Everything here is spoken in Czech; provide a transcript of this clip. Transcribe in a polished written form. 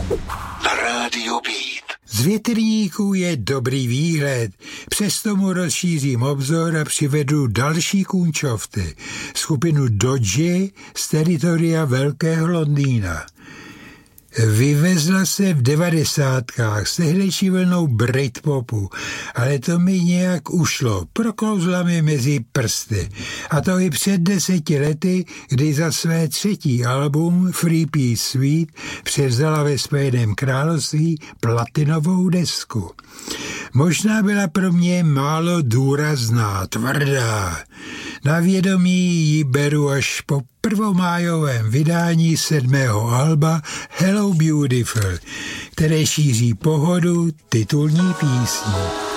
Na rádiu Beat. Z větrníků je dobrý výhled, přesto mu rozšířím obzor a přivedu další kůnčovty, skupinu Dodgy z teritoria Velkého Londýna. Vyvezla se v 90kách s tehdejší vlnou Britpopu, ale to mi nějak ušlo, proklouzla mi mezi prsty. A to i před 10 lety, kdy za své 3. album Free Peace Suite převzala ve Spojeném království platinovou desku. Možná byla pro mě málo důrazná, tvrdá. Na vědomí ji beru až po prvomájovém vydání 7. alba Hello Beautiful, které šíří pohodu titulní písní.